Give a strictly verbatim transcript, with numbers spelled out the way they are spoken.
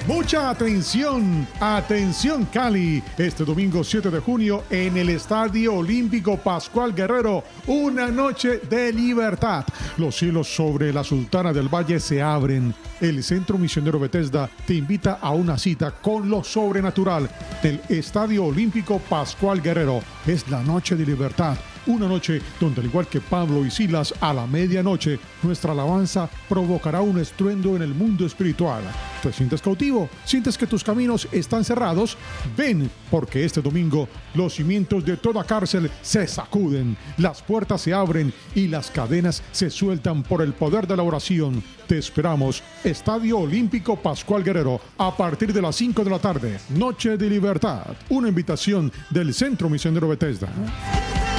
Mucha atención, atención Cali, este domingo siete de junio en el Estadio Olímpico Pascual Guerrero, una noche de libertad. Los cielos sobre la Sultana del Valle se abren. El Centro Misionero Bethesda te invita a una cita con lo sobrenatural del Estadio Olímpico Pascual Guerrero. Es la noche de libertad. Una noche donde, al igual que Pablo y Silas, a la medianoche, nuestra alabanza provocará un estruendo en el mundo espiritual. ¿Te sientes cautivo? ¿Sientes que tus caminos están cerrados? Ven, porque este domingo los cimientos de toda cárcel se sacuden, las puertas se abren y las cadenas se sueltan por el poder de la oración. Te esperamos, Estadio Olímpico Pascual Guerrero, a partir de las cinco de la tarde. Noche de libertad. Una invitación del Centro Misionero Bethesda.